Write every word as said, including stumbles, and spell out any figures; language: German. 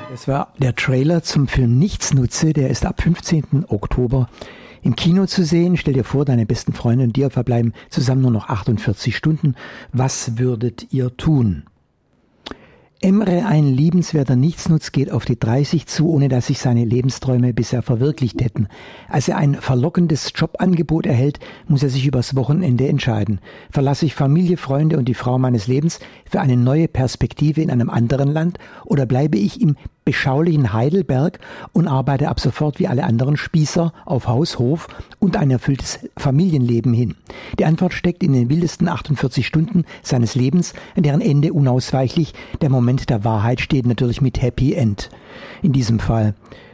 Das war der Trailer zum Film Nichtsnutze, der ist ab fünfzehnten Oktober im Kino zu sehen. Stell dir vor, deine besten Freunde und dir verbleiben zusammen nur noch achtundvierzig Stunden. Was würdet ihr tun? Emre, ein liebenswerter Nichtsnutz, geht auf die dreißig zu, ohne dass sich seine Lebensträume bisher verwirklicht hätten. Als er ein verlockendes Jobangebot erhält, muss er sich übers Wochenende entscheiden. Verlasse ich Familie, Freunde und die Frau meines Lebens für eine neue Perspektive in einem anderen Land oder bleibe ich im beschaulichen Heidelberg und arbeite ab sofort wie alle anderen Spießer auf Haus, Hof und ein erfülltes Familienleben hin? Die Antwort steckt in den wildesten achtundvierzig Stunden seines Lebens, an deren Ende unausweichlich der Moment der Wahrheit steht, natürlich mit Happy End in diesem Fall.